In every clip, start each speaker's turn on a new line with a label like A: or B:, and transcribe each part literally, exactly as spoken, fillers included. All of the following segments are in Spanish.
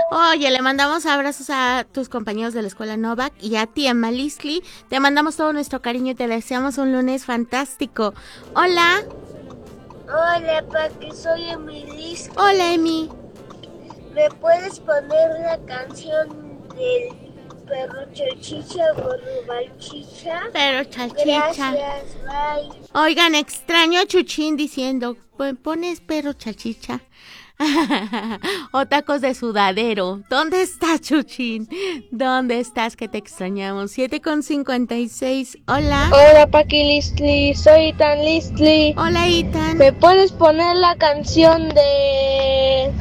A: Oye, le mandamos abrazos a tus compañeros de la escuela Novak y a ti, Emma Listley. Te mandamos todo nuestro cariño y te deseamos un lunes fantástico. Hola.
B: Hola, Paqui, soy Emily.
A: Hola, Emi.
B: ¿Me puedes poner la canción del perro chalchicha, gorro balchicha?
A: Perro chalchicha.
B: Gracias, bye.
A: Oigan, extraño a Chuchín diciendo, pones perro chalchicha. O tacos de sudadero. ¿Dónde estás, Chuchín? ¿Dónde estás? Que te extrañamos. siete con cincuenta y seis. Hola.
C: Hola, Paqui Listley. Soy Ethan Listley.
A: Hola, Ethan.
C: ¿Me puedes poner la canción de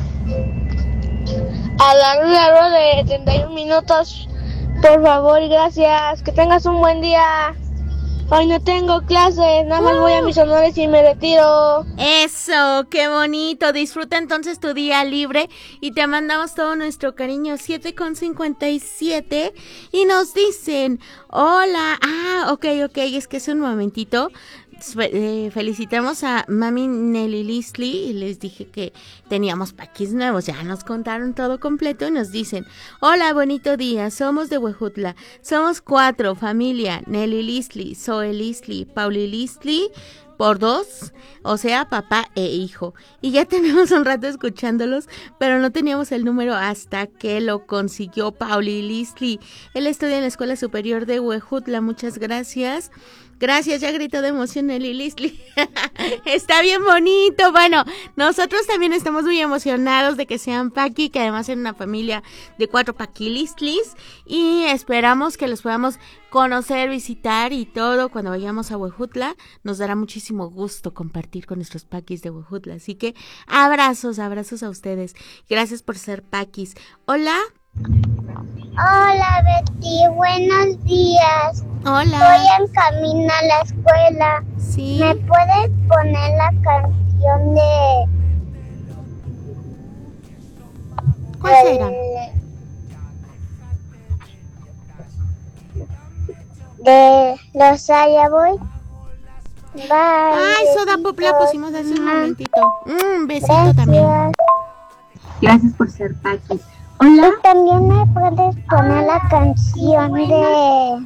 C: A la Rueda de treinta y un minutos? Por favor, gracias. Que tengas un buen día. Hoy no tengo clases, nada más uh. voy a mis honores y me retiro.
A: Eso, qué bonito. Disfruta entonces tu día libre y te mandamos todo nuestro cariño. siete con cincuenta y siete y nos dicen, hola. Ah, ok, ok, es que es un momentito. Eh, felicitamos a Mami Nelly Listley y les dije que teníamos paquis nuevos, ya nos contaron todo completo y nos dicen, hola, bonito día, somos de Huejutla, somos cuatro, familia, Nelly Listley, Zoe Listley, Pauli Listley, por dos, o sea, papá e hijo. Y ya tenemos un rato escuchándolos, pero no teníamos el número hasta que lo consiguió Pauli Listley. Él estudia en la Escuela Superior de Huejutla, muchas gracias. Gracias, ya gritó de emoción Nelly Listley. Está bien bonito. Bueno, nosotros también estamos muy emocionados de que sean Paqui, que además es una familia de cuatro Paqui Listleys. Y esperamos que los podamos conocer, visitar y todo cuando vayamos a Huejutla. Nos dará muchísimo gusto compartir con nuestros Paquis de Huejutla. Así que abrazos, abrazos a ustedes. Gracias por ser Paquis. Hola.
B: Hola, Betty, buenos días.
A: Hola.
B: Voy en camino a la escuela.
A: Sí.
B: ¿Me puedes poner la canción de...
A: ¿Cuál será?
B: De los Ayaboy. Bye.
A: Ay, Soda Pop la pusimos hace un momentito. Un besito
B: Gracias.
A: también. Gracias por ser Paqui. Hola.
B: Y también me puedes poner la canción de...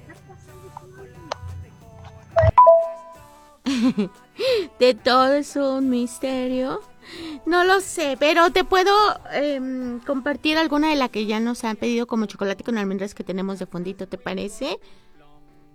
A: De todo es un misterio. No lo sé, pero te puedo eh, compartir alguna de la que ya nos han pedido, como chocolate con almendras que tenemos de fondito, ¿te parece?